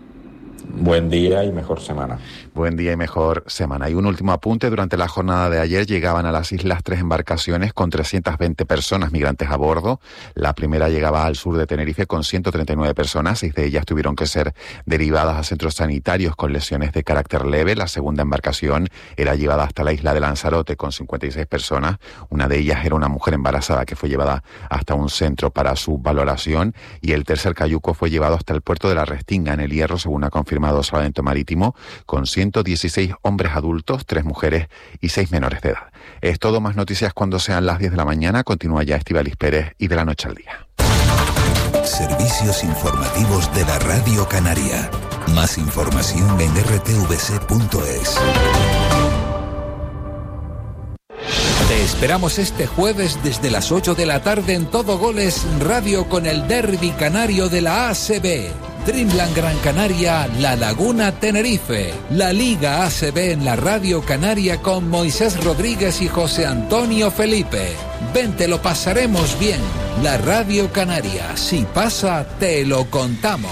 Buen día y mejor semana. Buen día y mejor semana. Y un último apunte. Durante la jornada de ayer llegaban a las islas 3 embarcaciones con 320 personas migrantes a bordo. La primera llegaba al sur de Tenerife con 139 personas. 6 de ellas tuvieron que ser derivadas a centros sanitarios con lesiones de carácter leve. La segunda embarcación era llevada hasta la isla de Lanzarote con 56 personas. Una de ellas era una mujer embarazada que fue llevada hasta un centro para su valoración. Y el tercer cayuco fue llevado hasta el puerto de la Restinga, en el Hierro, según ha confirmado Salvamento Marítimo, con 116 hombres adultos, 3 mujeres y 6 menores de edad. Es todo, más noticias cuando sean las 10 de la mañana. Continúa ya Estíbaliz Pérez y De la Noche al Día. Servicios informativos de la Radio Canaria. Más información en rtvc.es. Te esperamos este jueves desde las 8 de la tarde en Todo Goles Radio con el derbi canario de la ACB. Dreamland Gran Canaria, La Laguna Tenerife. La Liga ACB en la Radio Canaria con Moisés Rodríguez y José Antonio Felipe. Ven, te lo pasaremos bien. La Radio Canaria, si pasa, te lo contamos.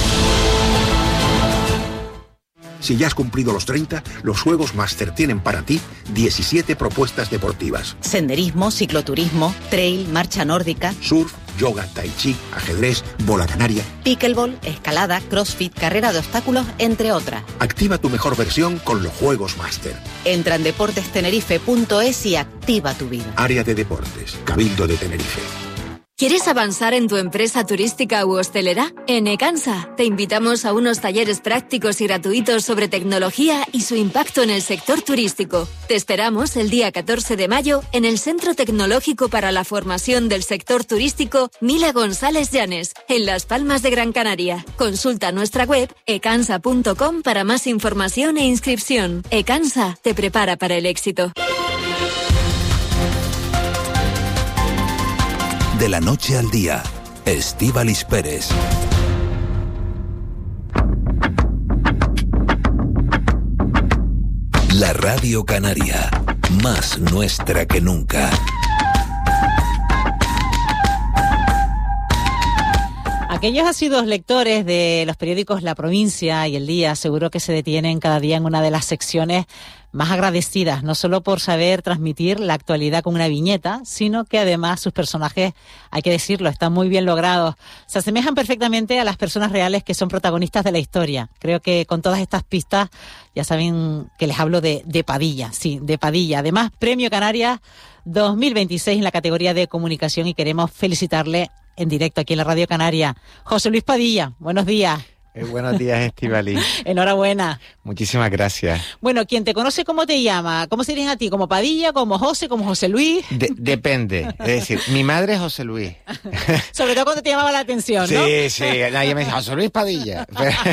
Si ya has cumplido los 30, los Juegos Máster tienen para ti 17 propuestas deportivas. Senderismo, cicloturismo, trail, marcha nórdica, surf, yoga, tai chi, ajedrez, bola canaria, pickleball, escalada, crossfit, carrera de obstáculos, entre otras. Activa tu mejor versión con los Juegos Máster. Entra en deportestenerife.es y activa tu vida. Área de Deportes, Cabildo de Tenerife. ¿Quieres avanzar en tu empresa turística u hostelera? En Ecansa te invitamos a unos talleres prácticos y gratuitos sobre tecnología y su impacto en el sector turístico. Te esperamos el día 14 de mayo en el Centro Tecnológico para la Formación del Sector Turístico Mila González Llanes, en Las Palmas de Gran Canaria. Consulta nuestra web ecansa.com para más información e inscripción. Ecansa te prepara para el éxito. De la noche al día, Estíbaliz Pérez. La Radio Canaria, más nuestra que nunca. Aquellos asiduos lectores de los periódicos La Provincia y El Día seguro que se detienen cada día en una de las secciones más agradecidas, no solo por saber transmitir la actualidad con una viñeta, sino que además sus personajes, hay que decirlo, están muy bien logrados. Se asemejan perfectamente a las personas reales que son protagonistas de la historia. Creo que con todas estas pistas ya saben que les hablo de Padilla, sí, de Padilla. Además, Premio Canarias 2026 en la categoría de comunicación y queremos felicitarle en directo aquí en la Radio Canaria. José Luis Padilla, buenos días. Buenos días, Estíbaliz. Enhorabuena. Muchísimas gracias. Bueno, quien te conoce, ¿cómo te llama? ¿Cómo se dirigen a ti? ¿Como Padilla, como José, como José Luis? Depende. Es decir, mi madre es José Luis. Sobre todo cuando te llamaba la atención, ¿no? Sí. Nadie me decía, José Luis Padilla.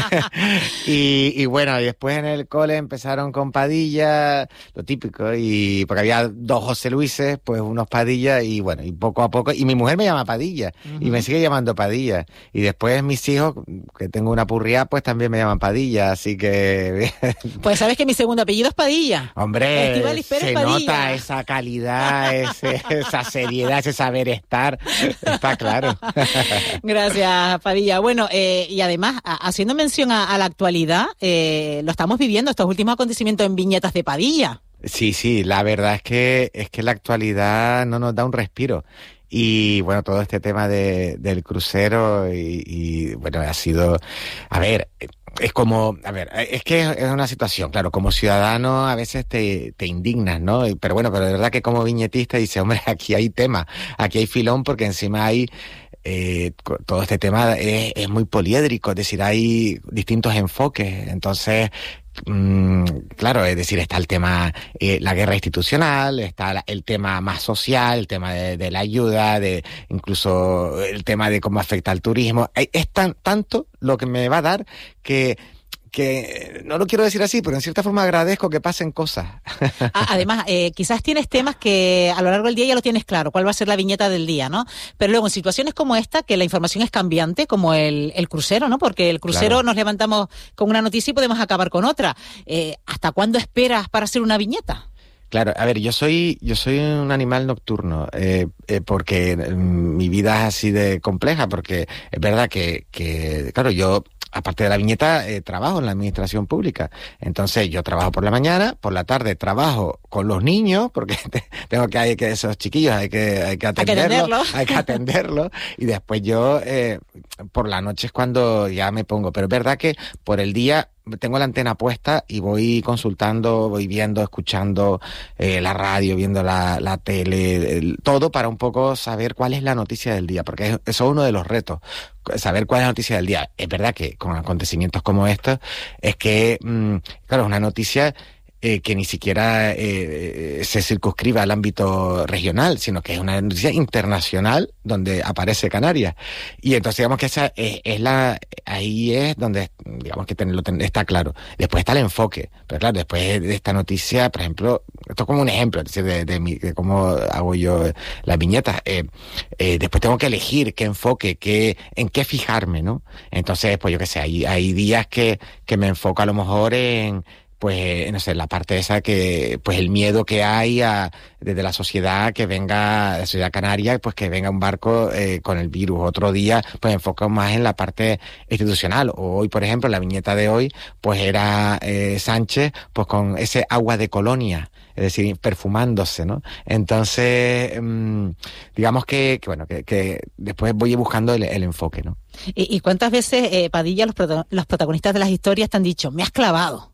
y bueno, y después en el cole empezaron con Padilla, lo típico, y porque había 2 José Luises, pues unos Padilla, y bueno, y poco a poco, y mi mujer me llama Padilla, y me sigue llamando Padilla. Y después mis hijos, que tengo una purria, pues también me llaman Padilla, así que... Pues sabes que mi segundo apellido es Padilla. Hombre, Estíbaliz Pérez se Padilla. Nota esa calidad, esa seriedad, ese saber estar, está claro. Gracias, Padilla. Bueno, y además, haciendo mención a la actualidad, lo estamos viviendo, estos últimos acontecimientos en viñetas de Padilla. Sí, la verdad es que la actualidad no nos da un respiro. Y bueno, todo este tema del crucero y bueno, ha sido, es que es una situación, claro, como ciudadano a veces te indignas, ¿no? Pero bueno, pero de verdad que como viñetista dice, hombre, aquí hay tema, aquí hay filón, porque encima hay todo este tema es muy poliédrico, es decir, hay distintos enfoques, entonces claro, es decir, está el tema, la guerra institucional, está el tema más social, el tema de la ayuda, incluso el tema de cómo afecta al turismo. Es tanto lo que me va a dar que no lo quiero decir así, pero en cierta forma agradezco que pasen cosas. Además, quizás tienes temas que a lo largo del día ya lo tienes claro, cuál va a ser la viñeta del día, ¿no? Pero luego en situaciones como esta, que la información es cambiante, como el crucero, ¿no? Porque el crucero, claro, nos levantamos con una noticia y podemos acabar con otra. ¿Hasta cuándo esperas para hacer una viñeta? Claro, a ver, yo soy un animal nocturno, porque mi vida es así de compleja, porque es verdad que claro, yo, aparte de la viñeta, trabajo en la administración pública. Entonces yo trabajo por la mañana, por la tarde trabajo con los niños, porque tengo que esos chiquillos hay que atenderlos, y después yo por la noche es cuando ya me pongo. Pero es verdad que por el día tengo la antena puesta y voy consultando, voy viendo, escuchando la radio, viendo la tele, todo para un poco saber cuál es la noticia del día, porque eso es uno de los retos, saber cuál es la noticia del día. Es verdad que con acontecimientos como estos, es que, claro, es una noticia que ni siquiera se circunscribe al ámbito regional, sino que es una noticia internacional donde aparece Canarias. Y entonces digamos que esa ahí es donde digamos que está claro. Después está el enfoque, pero claro, después de esta noticia, por ejemplo, esto es como un ejemplo, es decir, de cómo hago yo las viñetas. Después tengo que elegir qué enfoque, en qué fijarme, ¿no? Entonces, pues yo qué sé, hay días que me enfoco a lo mejor en, pues, no sé, la parte esa que, pues el miedo que hay desde la sociedad, que venga, la sociedad canaria, pues que venga un barco con el virus. Otro día, pues enfoco más en la parte institucional. Hoy, por ejemplo, la viñeta de hoy, pues era Sánchez, pues con ese agua de colonia, es decir, perfumándose, ¿no? Entonces, digamos que después voy buscando el enfoque, ¿no? ¿Y cuántas veces, Padilla, los protagonistas de las historias te han dicho, me has clavado?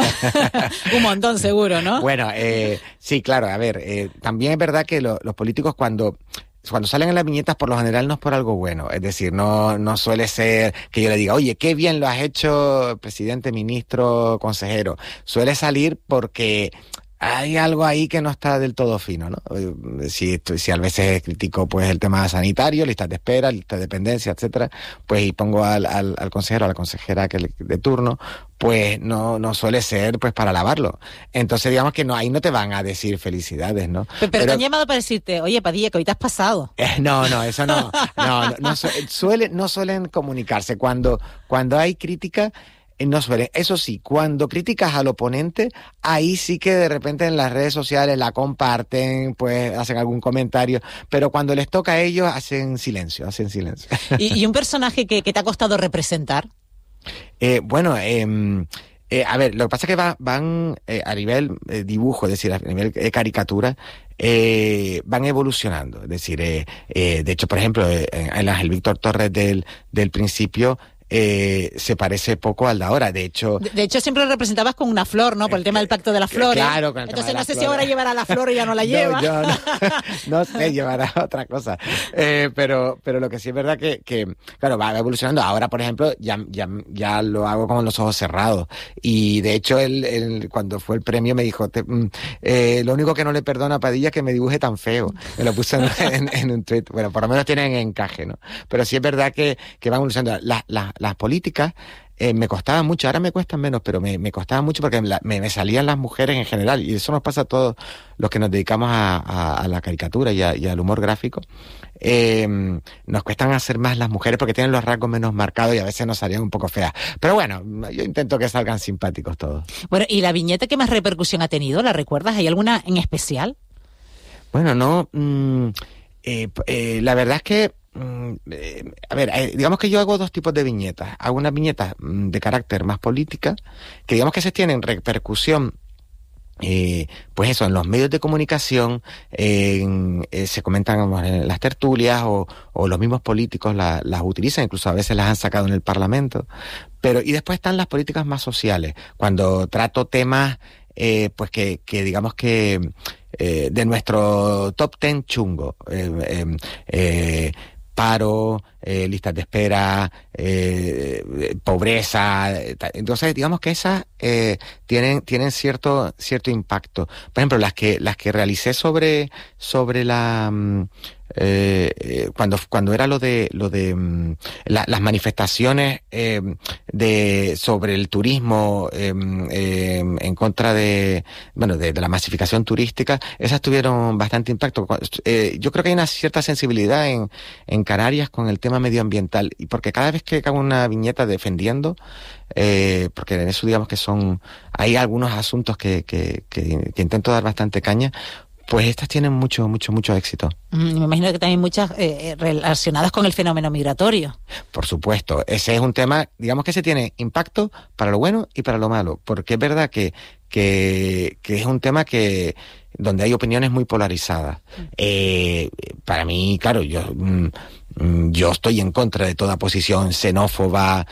Un montón, seguro, ¿no? Bueno, sí, claro, a ver, también es verdad que los políticos cuando salen en las viñetas por lo general no es por algo bueno, es decir, no suele ser que yo le diga, oye, qué bien lo has hecho, presidente, ministro, consejero. Suele salir porque hay algo ahí que no está del todo fino, ¿no? Si a veces critico pues el tema sanitario, listas de espera, listas de dependencia, etcétera, pues y pongo al consejero, a la consejera de turno, pues no suele ser pues para alabarlo. Entonces digamos que ahí no te van a decir felicidades, ¿no? Pero te han llamado para decirte, oye, Padilla, que hoy te has pasado. No, eso no. No suelen comunicarse. Cuando hay crítica, no suelen. Eso sí, cuando criticas al oponente, ahí sí que de repente en las redes sociales la comparten, pues hacen algún comentario, pero cuando les toca a ellos hacen silencio. ¿Y un personaje que te ha costado representar? A ver, lo que pasa es que van a nivel dibujo, es decir, a nivel caricatura, van evolucionando. Es decir, de hecho, por ejemplo, el Ángel Víctor Torres del principio se parece poco al de ahora. De hecho siempre lo representabas con una flor, ¿no? Por el tema del pacto de las flores. Claro, con el Entonces tema de no sé flores. si ahora llevará la flor o ya no la lleva. Yo no sé, llevará otra cosa. Pero lo que sí es verdad que claro, va evolucionando. Ahora, por ejemplo, ya lo hago con los ojos cerrados. Y de hecho, él cuando fue el premio me dijo, lo único que no le perdono a Padilla es que me dibuje tan feo. Me lo puso en un tweet. Bueno, por lo menos tienen encaje, ¿no? Pero sí es verdad que va evolucionando. Las políticas me costaban mucho, ahora me cuestan menos, pero me costaba mucho porque me salían las mujeres en general, y eso nos pasa a todos los que nos dedicamos a la caricatura y al humor gráfico. Nos cuestan hacer más las mujeres porque tienen los rasgos menos marcados y a veces nos salían un poco feas. Pero bueno, yo intento que salgan simpáticos todos. Bueno, ¿y la viñeta qué más repercusión ha tenido? ¿La recuerdas? ¿Hay alguna en especial? Bueno, no. La verdad es que digamos que yo hago dos tipos de viñetas. Hago unas viñetas de carácter más política, que digamos que se tienen repercusión, pues eso, en los medios de comunicación, se comentan en las tertulias o los mismos políticos las utilizan, incluso a veces las han sacado en el Parlamento. Y después están las políticas más sociales, cuando trato temas pues que digamos que de nuestro top 10 chungo, paro, listas de espera, pobreza. Entonces, digamos que esas tienen cierto impacto. Por ejemplo, las que realicé sobre la cuando era lo de las manifestaciones sobre el turismo en contra de la masificación turística, esas tuvieron bastante impacto. Yo creo que hay una cierta sensibilidad en Canarias con el tema medioambiental, y porque cada vez que hago una viñeta defendiendo, porque en eso digamos que hay algunos asuntos que intento dar bastante caña, pues estas tienen mucho éxito. Me imagino que también muchas relacionadas con el fenómeno migratorio. Por supuesto, ese es un tema, digamos que se tiene impacto para lo bueno y para lo malo, porque es verdad que es un tema donde hay opiniones muy polarizadas. Para mí, claro, yo estoy en contra de toda posición xenófoba,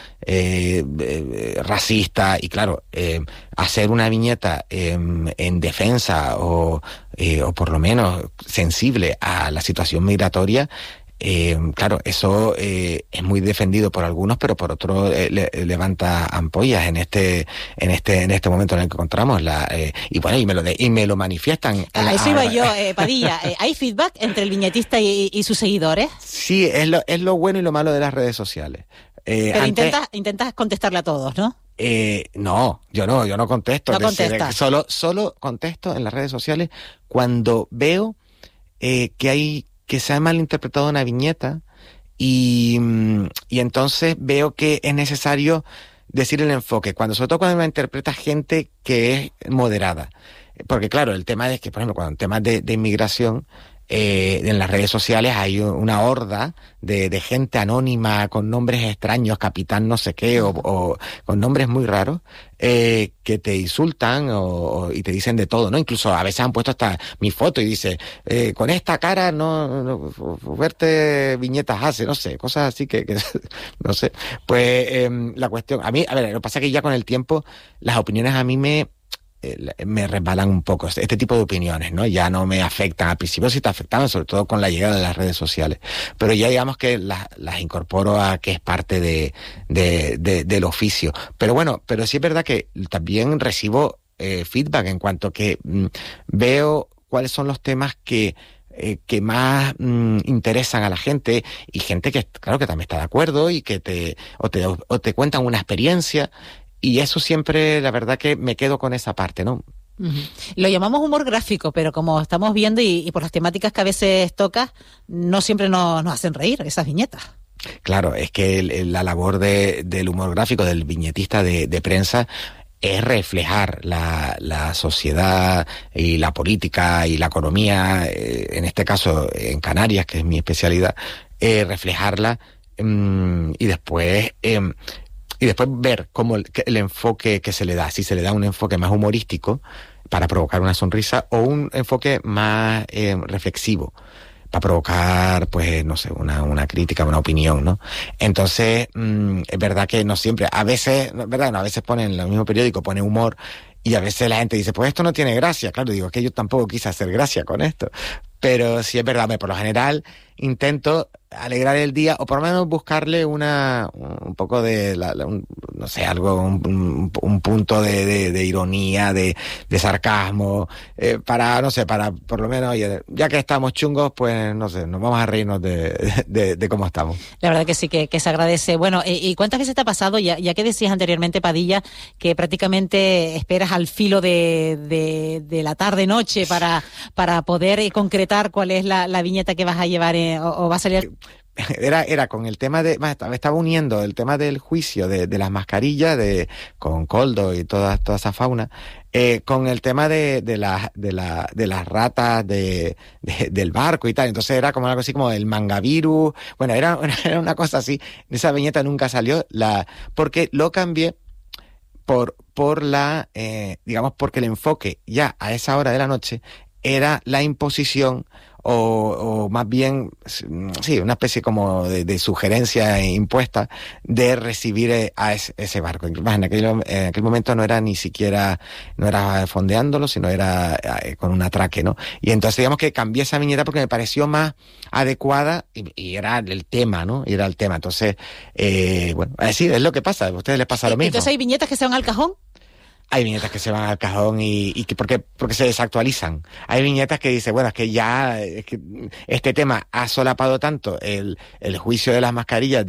racista, y claro, hacer una viñeta en defensa o por lo menos sensible a la situación migratoria, claro, eso es muy defendido por algunos, pero por otros levanta ampollas en este momento en el que encontramos y me lo manifiestan. A eso iba yo, Padilla. ¿Hay feedback entre el viñetista y sus seguidores? Sí, es lo bueno y lo malo de las redes sociales. Pero intentas contestarle a todos, ¿no? No, yo no contesto. No contestas. Solo contesto en las redes sociales cuando veo que se ha malinterpretado una viñeta y entonces veo que es necesario decir el enfoque, sobre todo cuando me interpreta gente que es moderada. Porque claro, el tema es que, por ejemplo, cuando en temas de inmigración, en las redes sociales hay una horda de gente anónima con nombres extraños, capitán no sé qué, o con nombres muy raros, que te insultan y te dicen de todo, ¿no? Incluso a veces han puesto hasta mi foto y dice, con esta cara no verte viñetas hace, no sé, cosas así que no sé. Pues la cuestión, a mí, lo que pasa es que ya con el tiempo las opiniones a mí me resbalan un poco, este tipo de opiniones, ¿no? Ya no me afectan. Al principio sí te afectaban, sobre todo con la llegada de las redes sociales, pero ya digamos que las incorporo a que es parte del oficio. Pero bueno, pero sí es verdad que también recibo feedback en cuanto que veo cuáles son los temas que más interesan a la gente, y gente que claro que también está de acuerdo y que te cuentan una experiencia, y eso siempre, la verdad que me quedo con esa parte, ¿no? Lo llamamos humor gráfico, pero como estamos viendo y por las temáticas que a veces tocas, no siempre nos hacen reír esas viñetas. Claro, es que la labor del humor gráfico, del viñetista de prensa, es reflejar la sociedad y la política y la economía, en este caso en Canarias, que es mi especialidad, reflejarla y después ver cómo el enfoque que se le da, si se le da un enfoque más humorístico para provocar una sonrisa o un enfoque más reflexivo para provocar, pues, no sé, una crítica, una opinión, ¿no? Entonces, es verdad que no siempre, a veces, ¿verdad? No, a veces ponen en el mismo periódico, pone humor, y a veces la gente dice, pues esto no tiene gracia. Claro, digo, es que yo tampoco quise hacer gracia con esto. Pero sí es verdad, por lo general intento alegrar el día, o por lo menos buscarle un poco de, no sé, algo, un punto de ironía, de sarcasmo, para, no sé, para por lo menos, oye, ya que estamos chungos, pues, no sé, nos vamos a reírnos de cómo estamos. La verdad que sí, que se agradece. Bueno, ¿y cuántas veces te ha pasado, ya que decías anteriormente, Padilla, que prácticamente esperas al filo de la tarde-noche para poder concretar cuál es la viñeta que vas a llevar o va a salir? Era con el tema estaba uniendo el tema del juicio de las mascarillas con Koldo y toda esa fauna, con el tema de las ratas del barco y tal. Entonces era como algo así como el mangavirus. Bueno, era una cosa así. Esa viñeta nunca salió, porque lo cambié por digamos, porque el enfoque ya a esa hora de la noche era la imposición o más bien, sí, una especie como de sugerencia impuesta de recibir a ese barco. En aquel momento no era ni siquiera, no era fondeándolo, sino era con un atraque, ¿no? Y entonces digamos que cambié esa viñeta porque me pareció más adecuada y era el tema, ¿no? Y era el tema. Entonces, bueno, sí, es lo que pasa. A ustedes les pasa lo mismo. Entonces, ¿hay viñetas que se van al cajón? Hay viñetas que se van al cajón y que porque se desactualizan. Hay viñetas que dicen, bueno, es que este tema ha solapado tanto el juicio de las mascarillas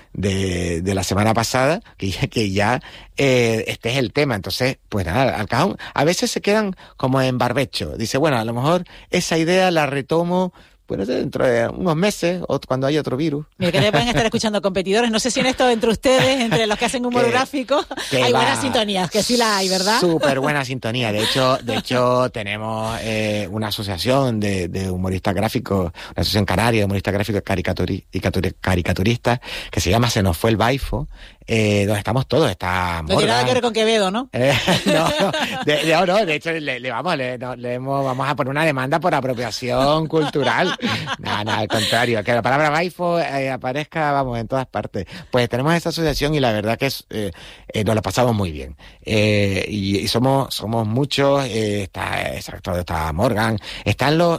de la semana pasada, que ya este es el tema. Entonces, pues nada, al cajón. A veces se quedan como en barbecho. Dice, bueno, a lo mejor esa idea la retomo, bueno, dentro de unos meses o cuando haya otro virus. Mira, que te pueden estar escuchando competidores. No sé si en esto, entre ustedes, entre los que hacen humor gráfico, hay buenas sintonías, que sí la hay, ¿verdad? Súper buena sintonía. De hecho tenemos una asociación de humoristas gráficos, una asociación canaria de humoristas gráficos y caricaturistas, que se llama Se nos fue el baifo, donde estamos todos. Está Morgan. No tiene nada que ver con Quevedo, ¿no? No, de hecho vamos a poner una demanda por apropiación cultural. No, al contrario, que la palabra baifo aparezca, vamos, en todas partes. Pues tenemos esta asociación y la verdad que nos la pasamos muy bien. Y somos muchos, está Morgan, están los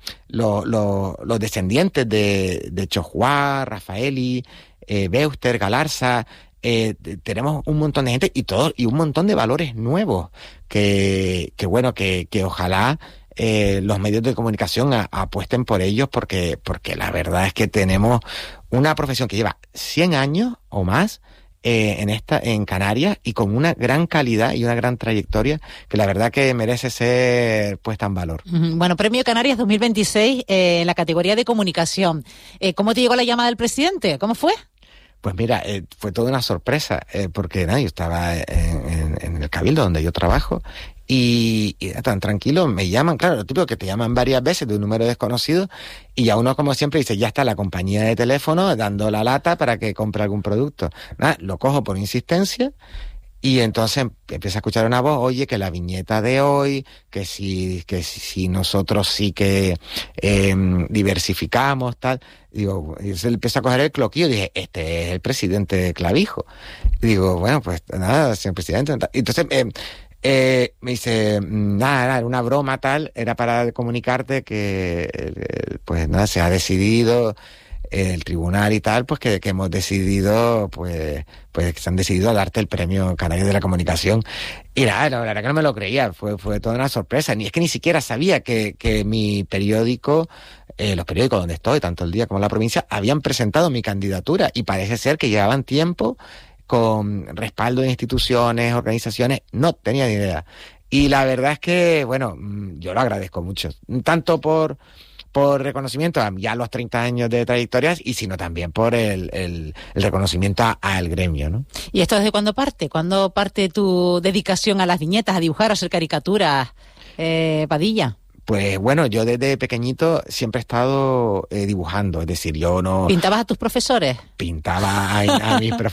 descendientes de Chojuá, Rafaeli, Beuster, Galarza. Tenemos un montón de gente y un montón de valores nuevos que ojalá los medios de comunicación apuesten por ellos, porque la verdad es que tenemos una profesión que lleva 100 años o más en Canarias, y con una gran calidad y una gran trayectoria que la verdad que merece ser puesta en valor. Bueno, Premio Canarias 2026 en la categoría de comunicación. ¿Cómo te llegó la llamada del presidente? ¿Cómo fue? Pues mira, fue toda una sorpresa, porque yo estaba en el Cabildo donde yo trabajo y tan tranquilo, me llaman, claro, lo típico que te llaman varias veces de un número desconocido, y a uno, como siempre, dice, ya está la compañía de teléfono dando la lata para que compre algún producto. Nada, lo cojo por insistencia. Y entonces empieza a escuchar una voz, oye, que la viñeta de hoy, que si nosotros sí que diversificamos, tal. Digo, y se empieza a coger el cloquillo y dije, este es el presidente Clavijo. Y digo, bueno, pues nada, señor presidente. Entonces me dice, nada, era una broma tal, era para comunicarte que, pues nada, se ha decidido el tribunal y tal, pues que hemos decidido, pues que se han decidido a darte el Premio Canario de la Comunicación. Y nada, la verdad que no me lo creía, fue toda una sorpresa. Es que ni siquiera sabía que mi periódico, los periódicos donde estoy, tanto El Día como La Provincia, habían presentado mi candidatura, y parece ser que llevaban tiempo con respaldo de instituciones, organizaciones, no tenía ni idea. Y la verdad es que, bueno, yo lo agradezco mucho, tanto por reconocimiento a ya los 30 años de trayectorias, y sino también por el reconocimiento al gremio, ¿no? ¿Y esto desde cuándo parte? ¿Cuándo parte tu dedicación a las viñetas, a dibujar, a hacer caricaturas, Padilla? Pues bueno, yo desde pequeñito siempre he estado dibujando, es decir, yo no... ¿Pintabas a tus profesores? Pintaba a mis profesores.